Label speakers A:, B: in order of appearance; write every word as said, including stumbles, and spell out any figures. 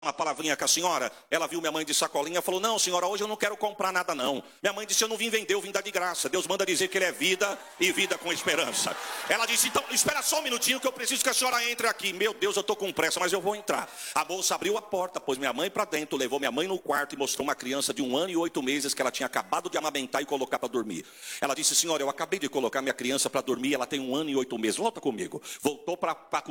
A: uma palavrinha com a senhora? Ela viu minha mãe de sacolinha e falou, não, senhora, hoje eu não quero comprar nada, não. Minha mãe disse, eu não vim vender, eu vim dar de graça. Deus manda dizer que ele é vida e vida com esperança. Ela disse, então, espera só um minutinho que eu preciso que a senhora entre aqui. Meu Deus, eu estou com pressa, mas eu vou entrar. A moça abriu a porta, pôs minha mãe para dentro, levou minha mãe no quarto e mostrou uma criança de um ano e oito meses que ela tinha acabado de amamentar e colocar para dormir. Ela disse, senhora, eu acabei de colocar minha criança para dormir, ela tem um ano e oito meses. Volta comigo. Voltou para a